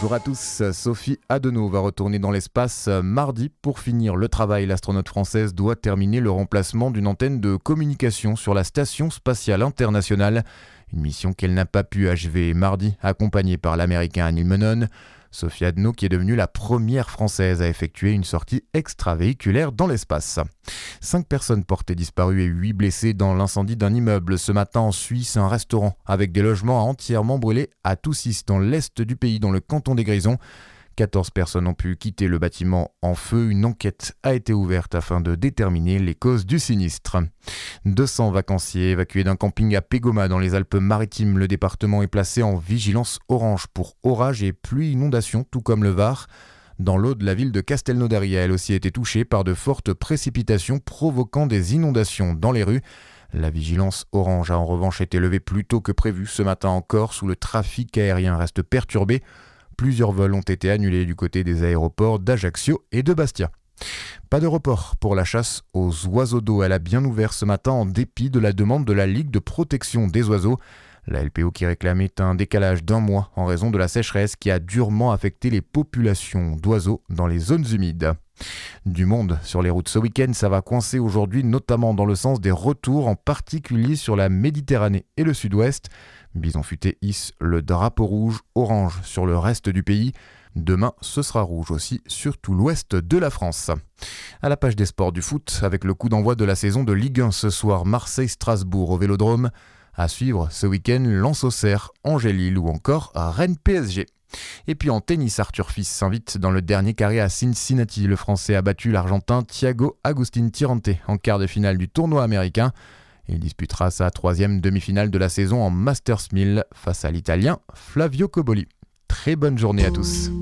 Bonjour à tous, Sophie Adenau va retourner dans l'espace mardi pour finir le travail. L'astronaute française doit terminer le remplacement d'une antenne de communication sur la Station spatiale internationale. Une mission qu'elle n'a pas pu achever mardi, accompagnée par l'américain Neil Menon. Sophie Adenau qui est devenue la première française à effectuer une sortie extravéhiculaire dans l'espace. 5 personnes portées disparues et 8 blessées dans l'incendie d'un immeuble. Ce matin en Suisse, un restaurant avec des logements entièrement brûlés à Toussis dans l'est du pays, dans le canton des Grisons. 14 personnes ont pu quitter le bâtiment en feu. Une enquête a été ouverte afin de déterminer les causes du sinistre. 200 vacanciers évacués d'un camping à Pégoma dans les Alpes-Maritimes. Le département est placé en vigilance orange pour orage et pluie inondation, tout comme le Var. Dans l'Aude, la ville de Castelnaudary a elle aussi été touchée par de fortes précipitations provoquant des inondations dans les rues. La vigilance orange a en revanche été levée plus tôt que prévu ce matin en Corse où le trafic aérien reste perturbé. Plusieurs vols ont été annulés du côté des aéroports d'Ajaccio et de Bastia. Pas de report pour la chasse aux oiseaux d'eau. Elle a bien ouvert ce matin en dépit de la demande de la Ligue de protection des oiseaux. La LPO qui réclamait un décalage d'1 mois en raison de la sécheresse qui a durement affecté les populations d'oiseaux dans les zones humides. Du monde sur les routes ce week-end, ça va coincer aujourd'hui, notamment dans le sens des retours, en particulier sur la Méditerranée et le sud-ouest. Bison Futé hisse le drapeau rouge, orange sur le reste du pays. Demain, ce sera rouge aussi sur tout l'ouest de la France. À la page des sports du foot, avec le coup d'envoi de la saison de Ligue 1 ce soir, Marseille-Strasbourg au Vélodrome. À suivre ce week-end, Lens-Auxerre, Angers-Lille ou encore Rennes-PSG. Et puis en tennis, Arthur Fils s'invite dans le dernier carré à Cincinnati. Le Français a battu l'Argentin Thiago Agustín Tirante en quart de finale du tournoi américain. Il disputera sa 3e demi-finale de la saison en Masters 1000 face à l'Italien Flavio Cobolli. Très bonne journée à tous.